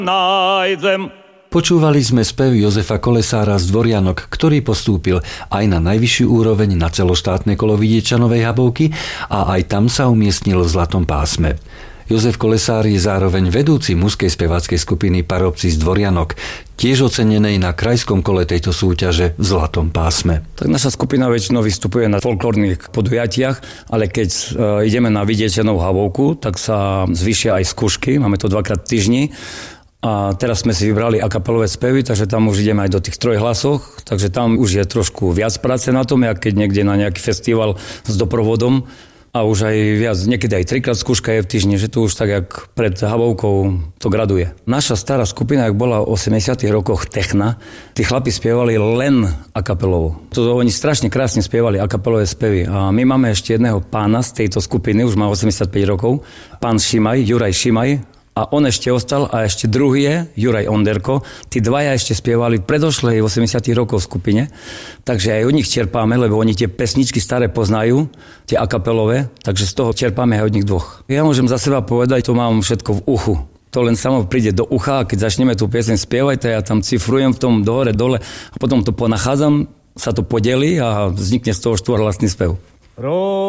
nájdem. Počúvali sme spev Jozefa Kolesára z Dvorianok, ktorý postúpil aj na najvyššiu úroveň na celoštátne kolo Vidiečanovej Habovky a aj tam sa umiestnil v zlatom pásme. Jozef Kolesár je zároveň vedúci mužskej speváckej skupiny Parobci z Dvorianok, tiež ocenenej na krajskom kole tejto súťaže v zlatom pásme. Tak naša skupina väčšinou vystupuje na folklórnych podujatiach, ale keď ideme na Vidiečanovú Habovku, tak sa zvýšia aj skúšky, máme to 2-krát v týždni. A teraz sme si vybrali akapelové spevy, takže tam už ideme aj do tých trojhlasoch, takže tam už je trošku viac práce na tom, jak keď niekde na nejaký festival s doprovodom a už aj viac, niekedy aj 3-krát skúška je v týždni, že to už tak jak pred Habovkou to graduje. Naša stará skupina, jak bola v 80 rokoch techna, tí chlapi spievali len akapelovo. To oni strašne krásne spievali akapelové spevy a my máme ešte jedného pána z tejto skupiny, už má 85 rokov, pán Šimaj, Juraj Šimaj. A on ešte ostal a ešte druhý je Juraj Onderko. Tí dvaja ešte spievali predošlej 80 rokov v skupine, takže aj od nich čerpáme, lebo oni tie pesničky staré poznajú, tie akapelové, takže z toho čerpáme aj od nich dvoch. Ja môžem za seba povedať, to mám všetko v uchu. To len samo príde do ucha a keď začneme tú pieseň spievať, to ja tam cifrujem v tom dohore, dole a potom to ponachádzam, sa to podelí a vznikne z toho štvorhlasný spev.